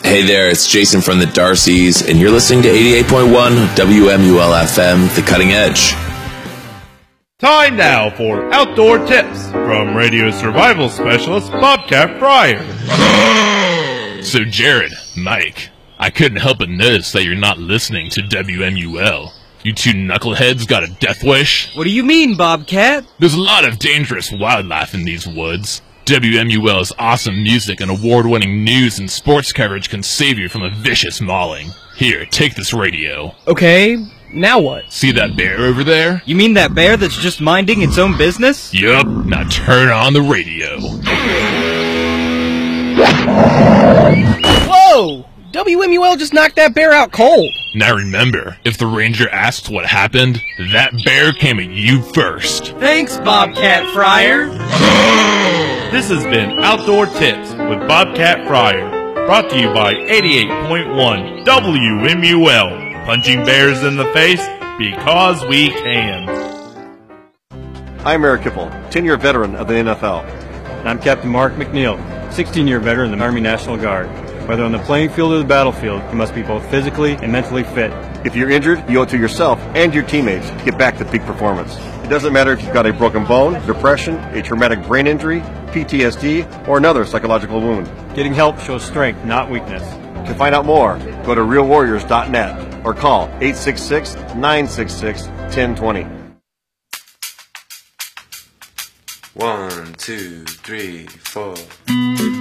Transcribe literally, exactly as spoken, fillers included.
Hey there, it's Jason from the Darcys, and you're listening to eighty-eight point one W M U L F M, The Cutting Edge. Time now for Outdoor Tips from radio survival specialist Bobcat Fryer. So Jared, Mike, I couldn't help but notice that you're not listening to W M U L. You two knuckleheads got a death wish? What do you mean, Bobcat? There's a lot of dangerous wildlife in these woods. W M U L's awesome music and award-winning news and sports coverage can save you from a vicious mauling. Here, take this radio. Okay, now what? See that bear over there? You mean that bear that's just minding its own business? Yup, now turn on the radio. Whoa! W M U L just knocked that bear out cold. Now remember, if the ranger asks what happened, that bear came at you first. Thanks, Bobcat Fryer. This has been Outdoor Tips with Bobcat Fryer, brought to you by eighty-eight point one W M U L, punching bears in the face because we can. I'm Eric Kipple, ten-year veteran of the N F L. And I'm Captain Mark McNeil, sixteen-year veteran of the Army National Guard. Whether on the playing field or the battlefield, you must be both physically and mentally fit. If you're injured, you owe it to yourself and your teammates to get back to peak performance. It doesn't matter if you've got a broken bone, depression, a traumatic brain injury, P T S D, or another psychological wound. Getting help shows strength, not weakness. To find out more, go to real warriors dot net or call eight six six, nine six six, one zero two zero. One, two, three, four.